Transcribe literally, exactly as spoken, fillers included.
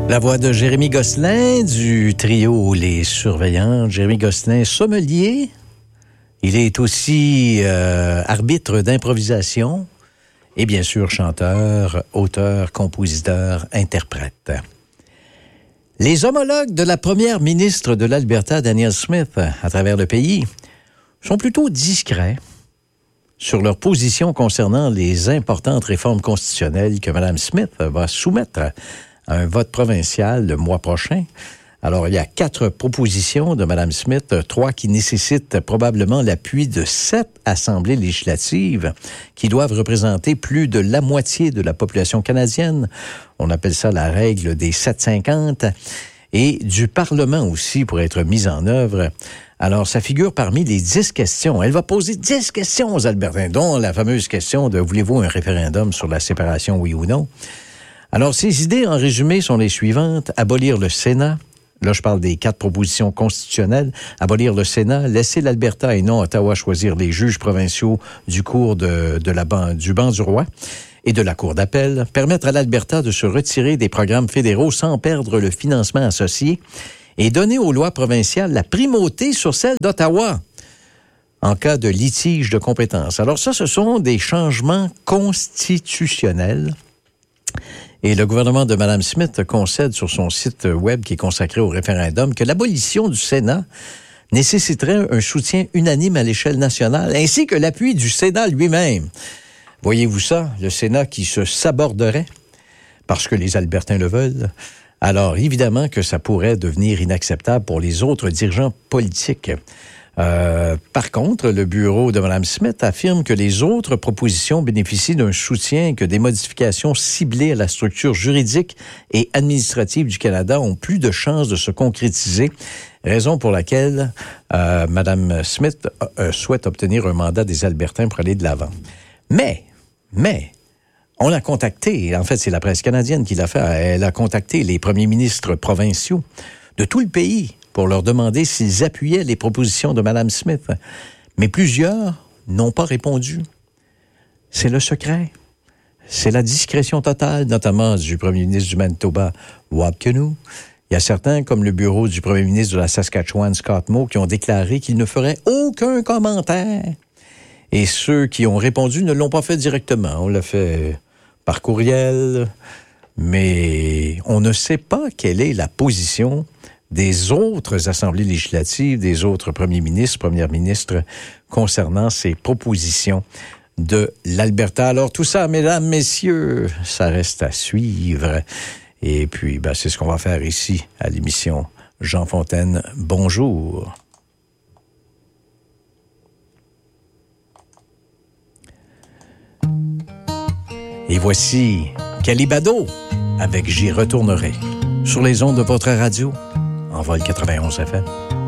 La voix de Jérémy Gosselin du trio Les Surveillants. Jérémy Gosselin, sommelier. Il est aussi euh, arbitre d'improvisation et bien sûr chanteur, auteur, compositeur, interprète. Les homologues de la première ministre de l'Alberta, Danielle Smith, à travers le pays, sont plutôt discrets sur leur position concernant les importantes réformes constitutionnelles que Mme Smith va soumettre à un vote provincial le mois prochain. Alors, il y a quatre propositions de Mme Smith, trois qui nécessitent probablement l'appui de sept assemblées législatives qui doivent représenter plus de la moitié de la population canadienne. On appelle ça la règle des sept cinquante. Et du Parlement aussi pour être mise en œuvre. Alors, ça figure parmi les dix questions. Elle va poser dix questions aux Albertains, dont la fameuse question de « Voulez-vous un référendum sur la séparation, oui ou non? » Alors, ces idées, en résumé, sont les suivantes. Abolir le Sénat. Là, je parle des quatre propositions constitutionnelles. Abolir le Sénat, laisser l'Alberta et non Ottawa choisir les juges provinciaux du cours de, de la ban, du banc du roi et de la Cour d'appel. Permettre à l'Alberta de se retirer des programmes fédéraux sans perdre le financement associé et donner aux lois provinciales la primauté sur celles d'Ottawa en cas de litige de compétences. Alors ça, ce sont des changements constitutionnels. Et le gouvernement de Mme Smith concède sur son site web qui est consacré au référendum que l'abolition du Sénat nécessiterait un soutien unanime à l'échelle nationale, ainsi que l'appui du Sénat lui-même. Voyez-vous ça? Le Sénat qui se saborderait parce que les Albertains le veulent. Alors, évidemment que ça pourrait devenir inacceptable pour les autres dirigeants politiques. Euh, par contre, le bureau de Mme Smith affirme que les autres propositions bénéficient d'un soutien et que des modifications ciblées à la structure juridique et administrative du Canada ont plus de chances de se concrétiser, raison pour laquelle euh, Mme Smith euh, souhaite obtenir un mandat des Albertains pour aller de l'avant. Mais, mais, on l'a contacté, en fait c'est la presse canadienne qui l'a fait, elle a contacté les premiers ministres provinciaux de tout le pays pour leur demander s'ils appuyaient les propositions de Mme Smith. Mais plusieurs n'ont pas répondu. C'est le secret. C'est la discrétion totale, notamment du premier ministre du Manitoba, Wab Kinew. Il y a certains, comme le bureau du premier ministre de la Saskatchewan, Scott Moe, qui ont déclaré qu'ils ne feraient aucun commentaire. Et ceux qui ont répondu ne l'ont pas fait directement. On l'a fait par courriel, mais on ne sait pas quelle est la position des autres assemblées législatives, des autres premiers ministres, premières ministres, concernant ces propositions de l'Alberta. Alors tout ça, mesdames, messieurs, ça reste à suivre. Et puis, ben, c'est ce qu'on va faire ici, à l'émission Jean Fontaine. Bonjour. Et voici Calibado avec J'y retournerai sur les ondes de votre radio. En vol quatre-vingt-onze F M.